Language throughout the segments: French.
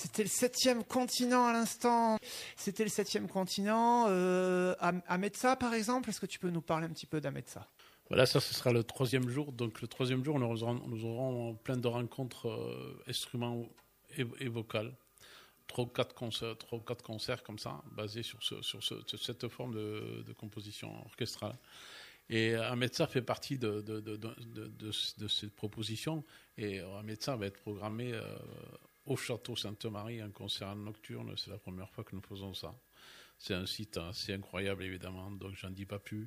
C'était le 7e continent à l'instant. C'était le 7e continent. Ametsa, par exemple, est-ce que tu peux nous parler un petit peu d'Ametsa? Voilà, ça, ce sera le 3e jour. Donc, le 3e jour, nous aurons plein de rencontres instruments et vocales. 3 ou 4 concerts comme ça, basés sur cette forme de composition orchestrale. Et Ametsa fait partie de cette proposition. Et Ametsa va être programmé au Château Sainte-Marie, un concert nocturne. C'est la première fois que nous faisons ça. C'est un site assez incroyable, évidemment, donc j'en dis pas plus.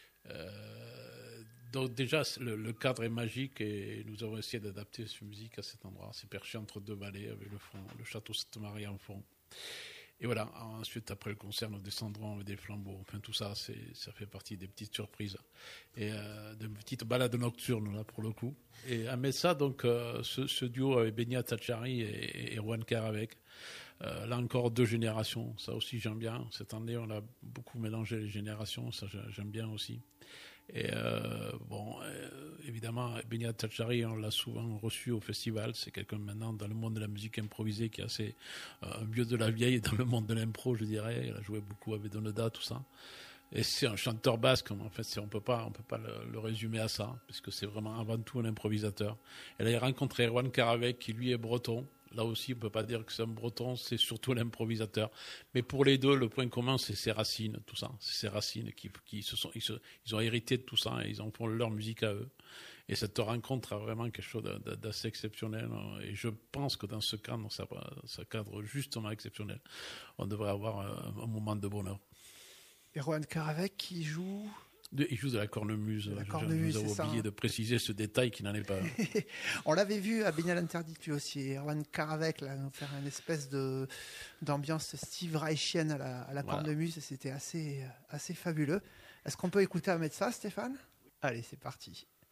Donc déjà, le cadre est magique et nous avons essayé d'adapter cette musique à cet endroit. C'est perché entre 2 vallées avec le Château Sainte-Marie en fond. Et voilà, ensuite, après le concert, nous descendrons avec des flambeaux. Enfin, tout ça, ça fait partie des petites surprises. Et de petites balades nocturnes, là, pour le coup. Et à Messa, donc, ce duo avec Benia Tachari et Erwan Karavec. Là encore, 2 générations. Ça aussi, j'aime bien. Cette année, on a beaucoup mélangé les générations. Ça, j'aime bien aussi. Et évidemment, Benia Tachari, on l'a souvent reçu au festival. C'est quelqu'un maintenant dans le monde de la musique improvisée qui est assez un vieux de la vieille dans le monde de l'impro, je dirais. Il a joué beaucoup avec Doneda, tout ça. Et c'est un chanteur basque. En fait, on peut pas le résumer à ça, parce que c'est vraiment avant tout un improvisateur. Et là, il a rencontré Erwan Karavec, qui lui est breton. Là aussi, on peut pas dire que c'est un breton, c'est surtout l'improvisateur. Mais pour les deux, le point commun, c'est ses racines, tout ça. C'est ses racines ils ont hérité de tout ça et ils en font leur musique à eux. Et cette rencontre a vraiment quelque chose d'assez exceptionnel. Et je pense que dans ce cadre, ça cadre justement exceptionnel. On devrait avoir un moment de bonheur. Erwan Karavec qui joue... Il joue de la cornemuse. Nous avons oublié de préciser ce détail qui n'en est pas. On l'avait vu à Baignade Interdite lui aussi. Erwan Karavec là, nous faire une espèce d'ambiance Steve Reichienne à la cornemuse. C'était assez fabuleux. Est-ce qu'on peut écouter Ametsa, Stéphane? Allez, c'est parti.